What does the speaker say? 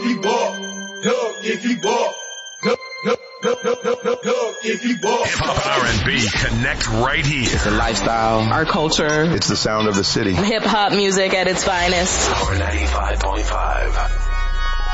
he walk, dog, if he walk, dog, if he walk. Hip-hop and R&B connect right here. It's a lifestyle. Our culture. It's the sound of the city. Hip-hop music at its finest. Power 95.5.